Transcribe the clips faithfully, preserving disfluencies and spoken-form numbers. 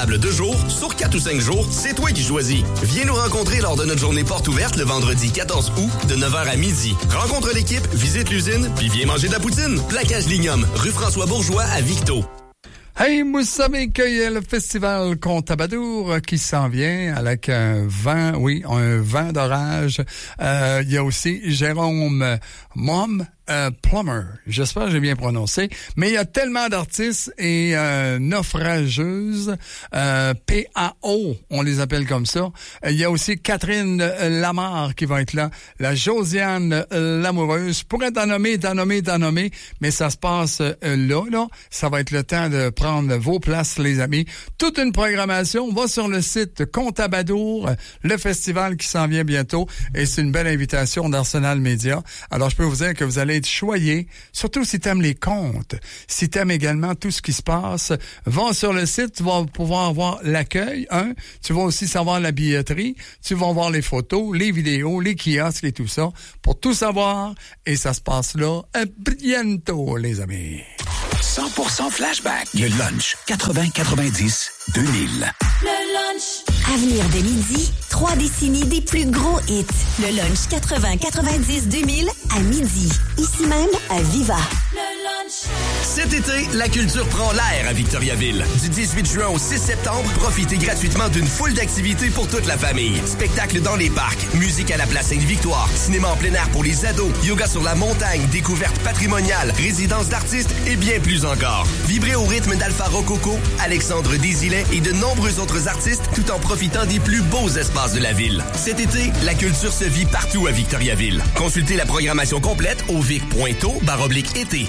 confortable de jour, sur quatre ou cinq jours, c'est toi qui choisis. Viens nous rencontrer lors de notre journée porte ouverte le vendredi quatorze août de neuf heures à midi. Rencontre l'équipe, visite l'usine, puis viens manger de la poutine. Plaquage Lignum, rue François-Bourgeois à Victo. Hey, vous savez qu'il y a le festival Contabadour qui s'en vient avec un vent, oui, un vent d'orage. Euh, il y a aussi Jérôme Mom. Euh, Plummer, j'espère que j'ai bien prononcé, mais il y a tellement d'artistes et euh, naufrageuses, euh, P A O, on les appelle comme ça. Il y a aussi Catherine Lamarre qui va être là, la Josiane l'amoureuse. Pourrait t'en nommer, t'en nommer, t'en nommer, mais ça se passe euh, là, là. Ça va être le temps de prendre vos places, les amis. Toute une programmation, on va sur le site Contabadour, le festival qui s'en vient bientôt, et c'est une belle invitation d'Arsenal Média. Alors, je peux vous dire que vous allez être choyé, surtout si tu aimes les contes, si tu aimes également tout ce qui se passe. Va sur le site, tu vas pouvoir voir l'accueil, hein? Tu vas aussi savoir la billetterie, tu vas voir les photos, les vidéos, les kiosques et tout ça, pour tout savoir, et ça se passe là à bientôt, les amis. cent pour cent flashback. Le lunch quatre-vingts quatre-vingt-dix deux mille. Le lunch. Avenir de midi, trois décennies des plus gros hits. Le lunch quatre-vingts quatre-vingt-dix deux mille à midi. Ici même à Viva. Le lunch. Cet été, la culture prend l'air à Victoriaville. Du dix-huit juin au six septembre, profitez gratuitement d'une foule d'activités pour toute la famille. Spectacles dans les parcs, musique à la place Sainte-Victoire, cinéma en plein air pour les ados, yoga sur la montagne, découvertes patrimoniales, résidences d'artistes et bien plus encore. Vibrez au rythme d'Alpha Rococo, Alexandre Desilets et de nombreux autres artistes tout en profitant des plus beaux espaces de la ville. Cet été, la culture se vit partout à Victoriaville. Consultez la programmation complète au vic.to baroblique été.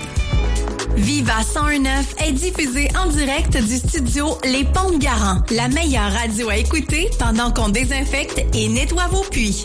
Viva cent un neuf est diffusé en direct du studio Les Ponts de Garant, la meilleure radio à écouter pendant qu'on désinfecte et nettoie vos puits.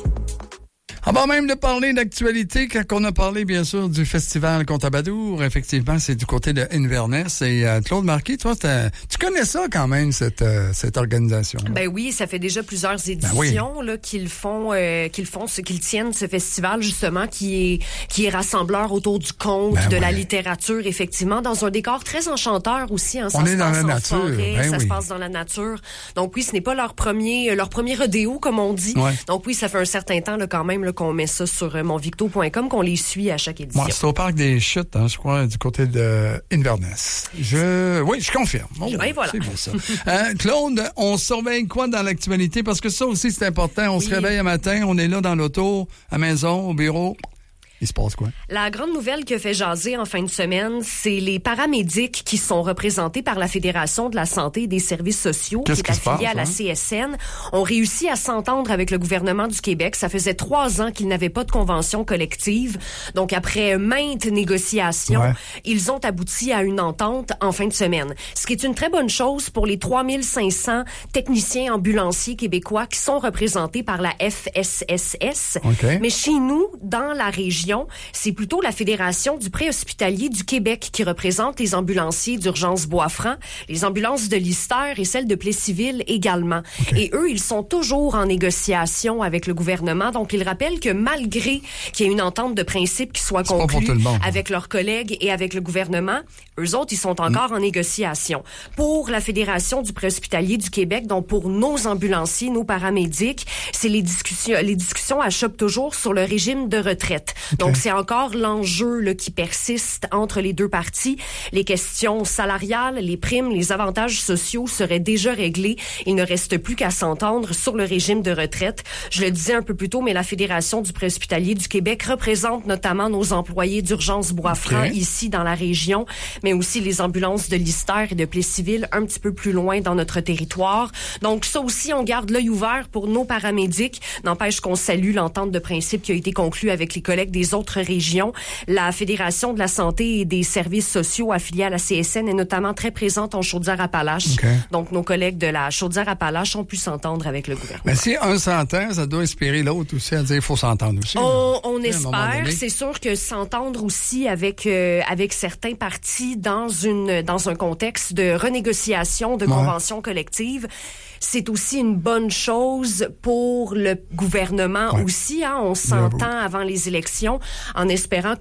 Avant même de parler d'actualité, quand on a parlé, bien sûr, du festival Contabadour, effectivement, c'est du côté de Inverness. Et euh, Claude Marquis, toi, tu connais ça quand même, cette, euh, cette organisation? Ben oui, ça fait déjà plusieurs éditions ben oui. là, qu'ils font, euh, qu'ils font, ce qu'ils tiennent ce festival, justement, qui est, qui est rassembleur autour du conte, ben de oui. la littérature, effectivement, dans un décor très enchanteur aussi. Hein, ça on se est dans passe la en nature. Forêt, ben ça oui. se passe dans la nature. Donc oui, ce n'est pas leur premier, leur premier rodéo, comme on dit. Ouais. Donc oui, ça fait un certain temps, là, quand même, là, qu'on met ça sur monvicto point com, qu'on les suit à chaque édition. Moi, c'est au parc des Chutes, hein, je crois, du côté de Inverness. Je, oui, je confirme. Oh, ben voilà. C'est beau ça. hein, Claude, on surveille quoi dans l'actualité? Parce que ça aussi, c'est important. On oui. se réveille un matin, on est là dans l'auto, à la maison, au bureau. Il se passe quoi? La grande nouvelle qui a fait jaser en fin de semaine, c'est les paramédics qui sont représentés par la Fédération de la santé et des services sociaux, Qu'est-ce qui est affiliée passe, à la hein? C S N, ont réussi à s'entendre avec le gouvernement du Québec. Ça faisait trois ans qu'ils n'avaient pas de convention collective. Donc, après maintes négociations, ouais. ils ont abouti à une entente en fin de semaine. Ce qui est une très bonne chose pour les trois mille cinq cents techniciens ambulanciers québécois qui sont représentés par la F S S S. Okay. Mais chez nous, dans la région, c'est plutôt la Fédération du préhospitalier du Québec qui représente les ambulanciers d'urgence Bois-Franc, les ambulances de Lister et celles de Plessisville également. Okay. Et eux, ils sont toujours en négociation avec le gouvernement. Donc, ils rappellent que malgré qu'il y ait une entente de principe qui soit conclue avec leurs collègues et avec le gouvernement, eux autres, ils sont encore mmh. en négociation. Pour la Fédération du préhospitalier du Québec, donc pour nos ambulanciers, nos paramédics, c'est les discussions, les discussions achoppent toujours sur le régime de retraite. Okay. Donc, c'est encore l'enjeu là, qui persiste entre les deux parties. Les questions salariales, les primes, les avantages sociaux seraient déjà réglés. Il ne reste plus qu'à s'entendre sur le régime de retraite. Je le disais un peu plus tôt, mais la Fédération du préhospitalier du Québec représente notamment nos employés d'urgence Bois-Franc okay. ici dans la région, mais aussi les ambulances de Lister et de Plessisville un petit peu plus loin dans notre territoire. Donc, ça aussi, on garde l'œil ouvert pour nos paramédics. N'empêche qu'on salue l'entente de principe qui a été conclue avec les collègues des autres régions. La Fédération de la santé et des services sociaux affiliée à la C S N est notamment très présente en Chaudière-Appalaches. Okay. Donc, nos collègues de la Chaudière-Appalaches ont pu s'entendre avec le gouvernement. Mais si un s'entend, ça doit inspirer l'autre aussi à dire qu'il faut s'entendre aussi. On, on espère. C'est sûr que s'entendre aussi avec euh, avec certains partis dans une dans un contexte de renégociation de ouais. conventions collectives, c'est aussi une bonne chose pour le gouvernement ouais. aussi. Hein. On s'entend avant les élections en espérant que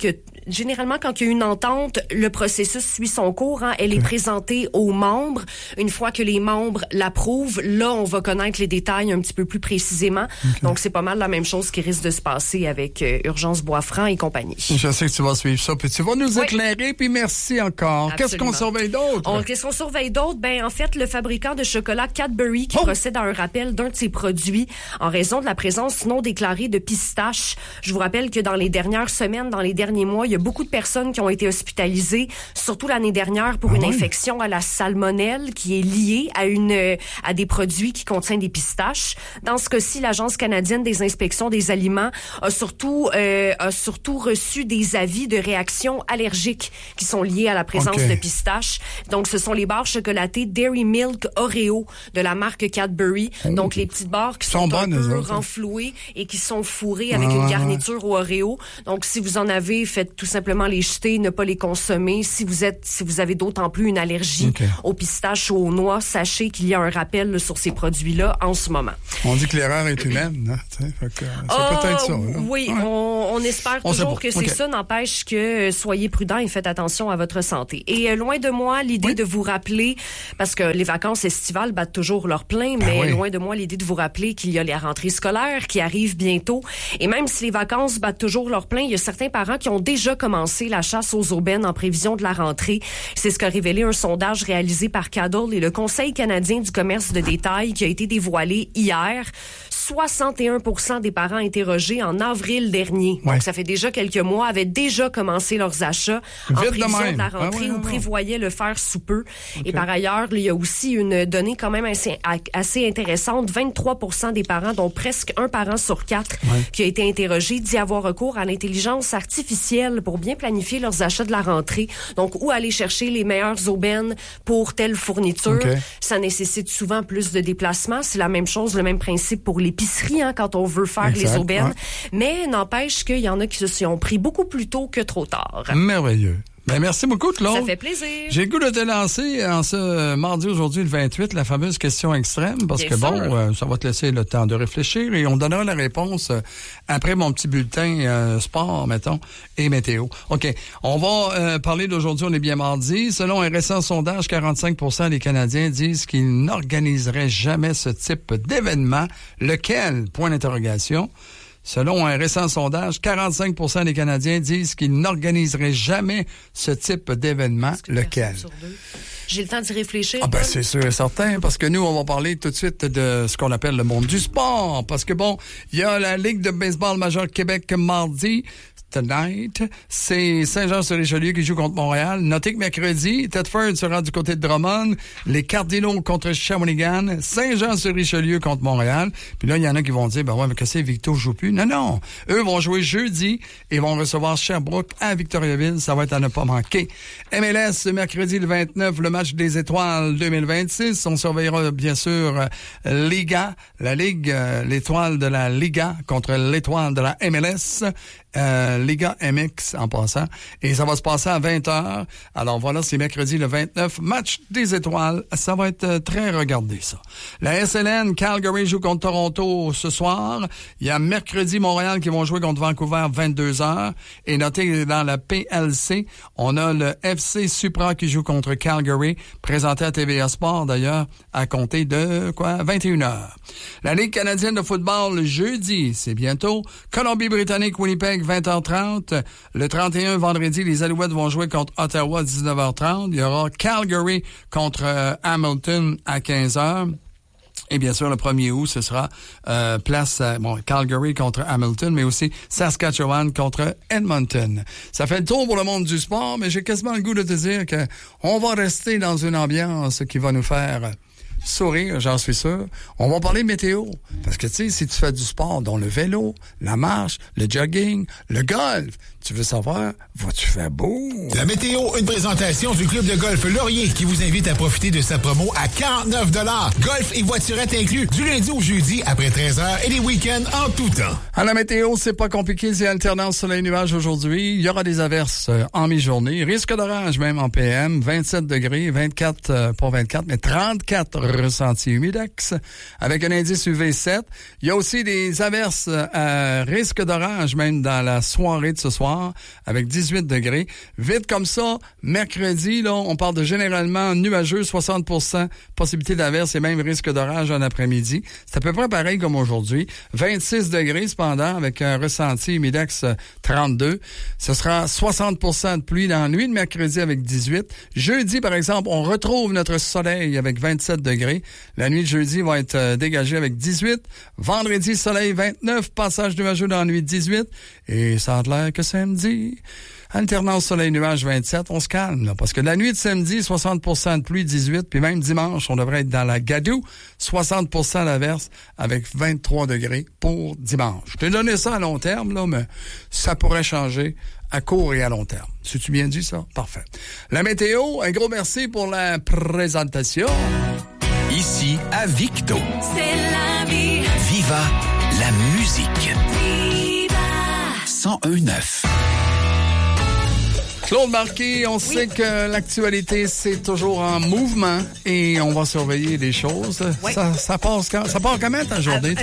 généralement, quand il y a une entente, le processus suit son cours. Hein. Elle okay. est présentée aux membres. Une fois que les membres l'approuvent, là, on va connaître les détails un petit peu plus précisément. Okay. Donc, c'est pas mal la même chose qui risque de se passer avec euh, Urgence Bois-Franc et compagnie. Je sais que tu vas suivre ça, puis tu vas nous oui. éclairer, puis merci encore. Absolument. Qu'est-ce qu'on surveille d'autre? On, qu'est-ce qu'on surveille d'autre? Ben, en fait, le fabricant de chocolat Cadbury qui oh. procède à un rappel d'un de ses produits en raison de la présence non déclarée de pistache. Je vous rappelle que dans les dernières semaines, dans les derniers mois, il y a beaucoup de personnes qui ont été hospitalisées, surtout l'année dernière, pour ah une oui. infection à la salmonelle qui est liée à une à des produits qui contiennent des pistaches. Dans ce cas-ci, l'Agence canadienne des inspections des aliments a surtout euh, a surtout reçu des avis de réactions allergiques qui sont liées à la présence okay. de pistaches. Donc, ce sont les barres chocolatées Dairy Milk Oreo de la marque Cadbury. Oh. Donc, les petites barres qui sont, sont un peu renflouées et qui sont fourrées avec ah. une garniture au Oreo. Donc, si vous en avez, faites tout simplement les jeter, ne pas les consommer. Si vous êtes, si vous avez d'autant plus une allergie okay. aux pistaches ou aux noix, sachez qu'il y a un rappel là, sur ces produits-là en ce moment. On dit que l'erreur est humaine, hein? Fait que, c'est euh, peut-être ça. Là. Oui, ouais. on, on espère on toujours que c'est okay. ça. N'empêche que euh, soyez prudents et faites attention à votre santé. Et euh, loin de moi, l'idée oui. de vous rappeler, parce que les vacances estivales battent toujours leur plein, ben mais oui. loin de moi, l'idée de vous rappeler qu'il y a la rentrée scolaire qui arrive bientôt. Et même si les vacances battent toujours leur plein, il y a certains parents qui ont déjà commencé la chasse aux aubaines en prévision de la rentrée. C'est ce qu'a révélé un sondage réalisé par Cadle et le Conseil canadien du commerce de détail qui a été dévoilé hier. soixante et un pour cent des parents interrogés en avril dernier, ouais. donc ça fait déjà quelques mois, avaient déjà commencé leurs achats en Vite prévision de, de la rentrée ah ouais, ou prévoyaient le faire sous peu. Okay. Et par ailleurs, il y a aussi une donnée quand même assez, assez intéressante. vingt-trois pour cent des parents, dont presque un parent sur quatre ouais. qui a été interrogé, dit avoir recours à l'intelligence artificielle pour bien planifier leurs achats de la rentrée. Donc, où aller chercher les meilleures aubaines pour telle fourniture. Okay. Ça nécessite souvent plus de déplacements. C'est la même chose, le même principe pour l'épicerie, hein, quand on veut faire exact, les aubaines. Ouais. Mais n'empêche qu'il y en a qui se sont pris beaucoup plus tôt que trop tard. Merveilleux. Ben, merci beaucoup, Claude. Ça fait plaisir. J'ai le goût de te lancer en ce mardi, aujourd'hui, le vingt-huit, la fameuse question extrême, parce Bien que sûr. bon, euh, ça va te laisser le temps de réfléchir et on donnera la réponse euh, après mon petit bulletin euh, sport, mettons, et météo. OK. On va euh, parler d'aujourd'hui, on est bien mardi. Selon un récent sondage, quarante-cinq pour cent des Canadiens disent qu'ils n'organiseraient jamais ce type d'événement. Lequel? Point d'interrogation. Selon un récent sondage, quarante-cinq pour cent des Canadiens disent qu'ils n'organiseraient jamais ce type d'événement. Lequel? J'ai le temps d'y réfléchir. Ah ben c'est sûr et certain, parce que nous, on va parler tout de suite de ce qu'on appelle le monde du sport. Parce que bon, il y a la Ligue de baseball majeure Québec mardi. Tonight, c'est Saint-Jean-sur-Richelieu qui joue contre Montréal. Notez que mercredi, Thetford sera du côté de Drummond, les Cardinals contre Shawinigan, Saint-Jean-sur-Richelieu contre Montréal. Puis là, il y en a qui vont dire, ben ouais, mais que c'est, Victo joue plus. Non, non. Eux vont jouer jeudi et vont recevoir Sherbrooke à Victoriaville. Ça va être à ne pas manquer. M L S, mercredi le vingt-neuf, le match des étoiles deux mille vingt-six. On surveillera bien sûr Liga, la Ligue, euh, l'étoile de la Liga contre l'étoile de la M L S. Euh, Liga M X en passant. Et ça va se passer à vingt heures. Alors voilà, c'est mercredi le vingt-neuf. Match des étoiles. Ça va être très regardé, ça. La S L N, Calgary joue contre Toronto ce soir. Il y a mercredi Montréal qui vont jouer contre Vancouver vingt-deux heures. Et notez dans la P L C, on a le F C Supra qui joue contre Calgary, présenté à T V A Sport d'ailleurs, à compter de quoi vingt et une heures. La Ligue canadienne de football, le jeudi, c'est bientôt. Colombie-Britannique, Winnipeg, vingt heures trente. Le trente et un, vendredi, les Alouettes vont jouer contre Ottawa à dix-neuf heures trente. Il y aura Calgary contre euh, Hamilton à quinze heures. Et bien sûr, le premier août, ce sera euh, place à, bon, Calgary contre Hamilton, mais aussi Saskatchewan contre Edmonton. Ça fait le tour pour le monde du sport, mais j'ai quasiment le goût de te dire que on va rester dans une ambiance qui va nous faire sourire, j'en suis sûr. On va parler météo. Parce que, tu sais, si tu fais du sport, dont le vélo, la marche, le jogging, le golf, tu veux savoir, vas-tu faire beau? La météo, une présentation du club de golf Laurier qui vous invite à profiter de sa promo à quarante-neuf dollars. Golf et voiturette inclus du lundi au jeudi après treize heures et les week-ends en tout temps. À la météo, c'est pas compliqué. C'est alternance soleil-nuage aujourd'hui. Il y aura des averses en mi-journée. Risque d'orage même en P M. vingt-sept degrés, vingt-quatre, euh, pas vingt-quatre, mais trente-quatre ressenti humidex avec un indice U V sept. Il y a aussi des averses à risque d'orage même dans la soirée de ce soir avec dix-huit degrés. Vite comme ça, mercredi, là, on parle de généralement nuageux, soixante pour cent possibilité d'averse et même risque d'orage en après-midi. C'est à peu près pareil comme aujourd'hui. vingt-six degrés cependant avec un ressenti humidex trente-deux. Ce sera soixante pour cent de pluie dans la nuit de mercredi avec dix-huit. Jeudi, par exemple, on retrouve notre soleil avec vingt-sept degrés. La nuit de jeudi va être euh, dégagée avec dix-huit. Vendredi, soleil vingt-neuf. Passage nuageux dans la nuit dix-huit. Et ça a l'air que samedi, alternance soleil-nuage vingt-sept. On se calme, là, parce que la nuit de samedi, soixante pour cent de pluie, dix-huit. Puis même dimanche, on devrait être dans la gadoue, soixante pour cent d'averse avec vingt-trois degrés pour dimanche. Je t'ai donné ça à long terme, là, mais ça pourrait changer à court et à long terme. C'est-tu bien dit, ça? Parfait. La météo, un gros merci pour la présentation. Ici, à Victo. C'est la vie. Viva la musique. Viva. cent un neuf. Claude Marquis, on sait que l'actualité, c'est toujours en mouvement et on va surveiller les choses. Oui. Ça, ça passe quand, ça part comment ta journée?